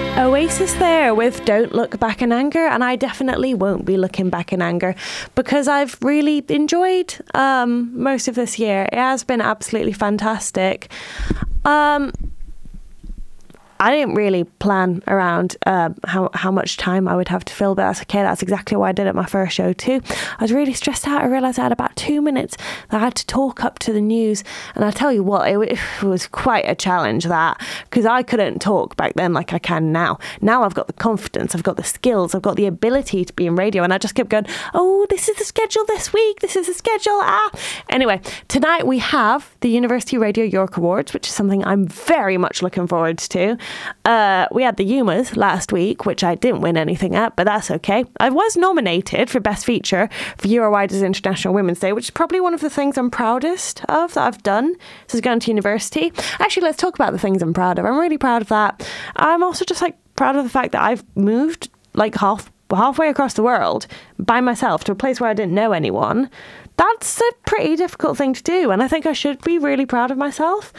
Oasis there with Don't Look Back in Anger, and I definitely won't be looking back in anger because I've really enjoyed most of this year. It has been absolutely fantastic. I didn't really plan around how much time I would have to fill, but that's okay. That's exactly what I did at my first show too. I was really stressed out. I realised I had about 2 minutes that I had to talk up to the news. And I tell you what, it was quite a challenge, that, because I couldn't talk back then like I can now. Now I've got the confidence, I've got the skills, I've got the ability to be in radio. And I just kept going, oh, this is the schedule this week. This is the schedule. Anyway, tonight we have the University Radio York Awards, which is something I'm very much looking forward to. We had the Umas last week, which I didn't win anything at, but that's okay. I was nominated for Best Feature for Eurowider's International Women's Day, which is probably one of the things I'm proudest of that I've done since going to university. Actually, let's talk about the things I'm proud of. I'm really proud of that. I'm also just proud of the fact that I've moved halfway across the world by myself to a place where I didn't know anyone. That's a pretty difficult thing to do, and I think I should be really proud of myself.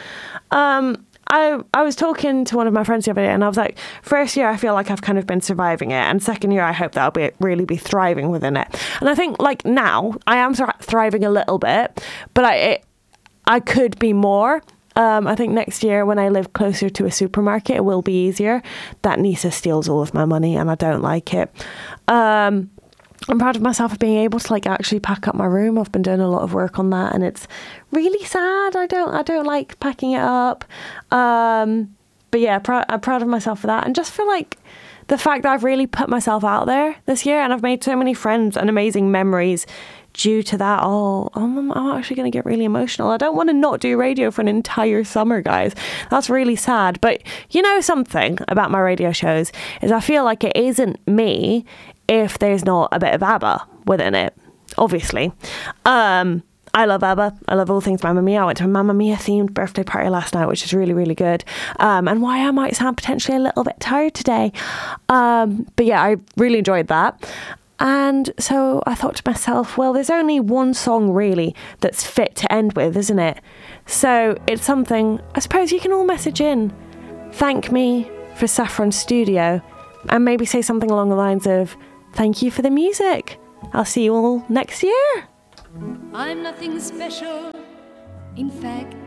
I was talking to one of my friends the other day, and I was like, first year I feel like I've kind of been surviving it, and second year I hope that I'll really be thriving within it. And I think now I am thriving a little bit, but I could be more. I think next year when I live closer to a supermarket, it will be easier. That Nisa steals all of my money and I don't like it. I'm proud of myself for being able to actually pack up my room. I've been doing a lot of work on that, and it's really sad. I don't like packing it up. But yeah, I'm proud of myself for that, and just for the fact that I've really put myself out there this year, and I've made so many friends and amazing memories due to that. I'm actually going to get really emotional. I don't want to not do radio for an entire summer, guys. That's really sad. But you know something about my radio shows is I feel like it isn't me if there's not a bit of ABBA within it, obviously. I love ABBA. I love all things Mamma Mia. I went to a Mamma Mia themed birthday party last night, which is really, really good. And why I might sound potentially a little bit tired today. But yeah, I really enjoyed that. And so I thought to myself, well, there's only one song really that's fit to end with, isn't it? So it's something, I suppose you can all message in. Thank me for Saffron Studio. And maybe say something along the lines of, thank you for the music. I'll see you all next year. I'm nothing special. In fact,